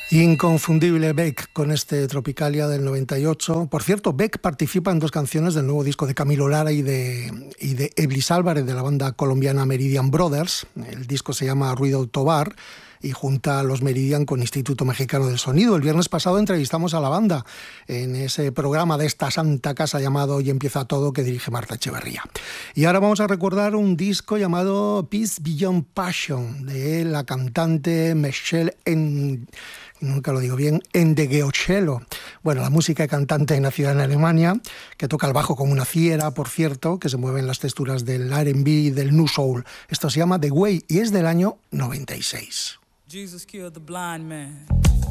Inconfundible Beck con este Tropicalia del 98. Por cierto, Beck participa en dos canciones del nuevo disco de Camilo Lara y de Eblis Álvarez, de la banda colombiana Meridian Brothers. El disco se llama Ruido Tobar y junta a los Meridian con Instituto Mexicano del Sonido. El viernes pasado entrevistamos a la banda en ese programa de esta santa casa llamado Hoy Empieza Todo, que dirige Marta Echeverría. Y ahora vamos a recordar un disco llamado Peace Beyond Passion, de la cantante Michelle nunca lo digo bien, Endegeocello. Bueno, la música y cantante nacida en Alemania, que toca el bajo como una fiera, por cierto, que se mueve en las texturas del R&B y del New Soul. Esto se llama The Way y es del año 96. Jesus killed the blind man.